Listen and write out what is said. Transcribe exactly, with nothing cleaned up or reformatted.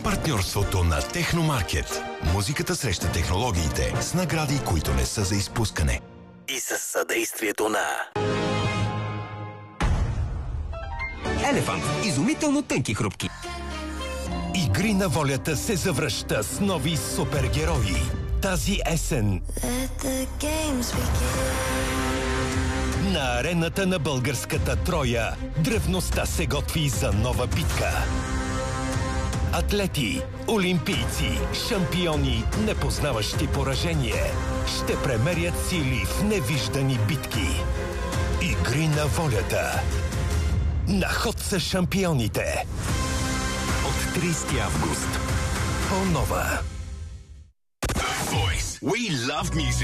партньорството на Техномаркет. Музиката среща технологиите с награди, които не са за изпускане. И със съдействието на Елефант. Изумително тънки хрупки. Игри на волята се завръща с нови супергерои. Тази есен на арената на българската Троя древността се готви за нова битка. Атлети, олимпийци, шампиони, непознаващи поражение, ще премерят сили в невиждани битки. Игри на волята. На ход са шампионите. От тридесети август. По-нова. Voice. We love music.